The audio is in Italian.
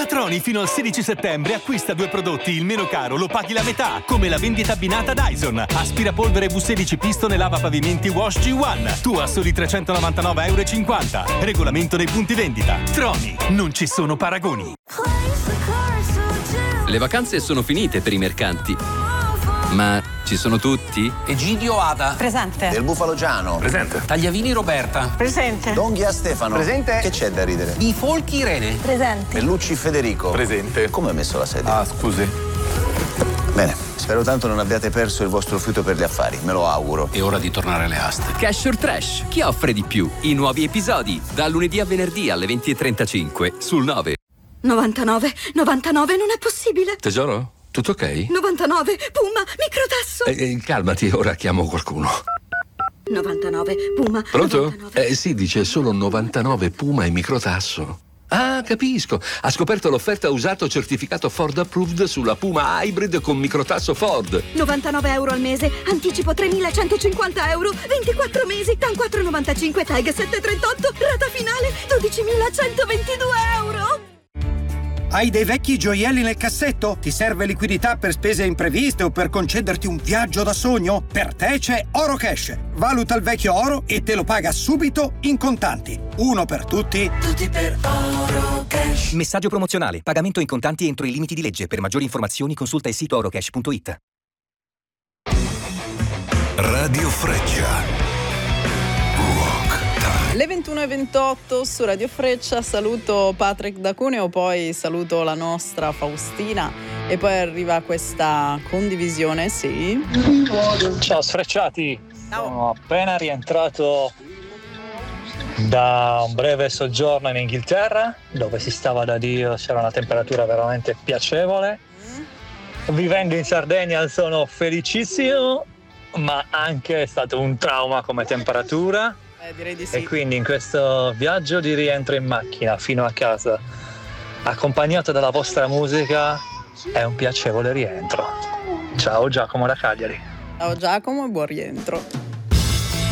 Troni fino al 16 settembre acquista 2 prodotti, il meno caro lo paghi la metà, come la vendita abbinata Dyson, aspirapolvere V16 Piston e lava pavimenti Wash G1, tu a soli €399,50. Regolamento nei punti vendita. Troni, non ci sono paragoni. Le vacanze sono finite per i mercanti, ma ci sono tutti? Egidio Ada. Presente. Del Bufalo Giano. Presente. Tagliavini Roberta. Presente. Donghia Stefano. Presente. Che c'è da ridere? Bifolchi Irene. Presente. Bellucci Federico. Presente. Come hai messo la sedia? Ah, scusi. Bene, spero tanto non abbiate perso il vostro fiuto per gli affari, me lo auguro. È ora di tornare alle aste. Cash or Trash, chi offre di più? I nuovi episodi, da lunedì a venerdì alle 20:35 sul 9. 99 non è possibile. Tesoro, tutto ok? 99, Puma, microtasso. Calmati, ora chiamo qualcuno. 99, Puma. Pronto? 99. Sì, dice solo 99 Puma e microtasso. Ah, capisco. Ha scoperto l'offerta usato certificato Ford Approved sulla Puma Hybrid con microtasso Ford. 99 euro al mese, anticipo 3.150 euro, 24 mesi, TAN 4,95, TAG 7,38, rata finale 12.122 euro. Hai dei vecchi gioielli nel cassetto? Ti serve liquidità per spese impreviste o per concederti un viaggio da sogno? Per te c'è Oro Cash. Valuta il vecchio oro e te lo paga subito in contanti. Uno per tutti. Tutti per Oro Cash. Messaggio promozionale. Pagamento in contanti entro i limiti di legge. Per maggiori informazioni consulta il sito orocash.it. Radio Freccia. Le 21:28 su Radio Freccia, saluto Patrick da Cuneo, poi saluto la nostra Faustina e poi arriva questa condivisione, sì. Ciao sfrecciati, sono appena rientrato da un breve soggiorno in Inghilterra dove si stava da Dio, c'era una temperatura veramente piacevole. Vivendo in Sardegna sono felicissimo, ma anche è stato un trauma come temperatura. Direi di sì. E quindi in questo viaggio di rientro in macchina fino a casa, accompagnato dalla vostra musica, è un piacevole rientro. Ciao Giacomo da Cagliari. Ciao Giacomo e buon rientro.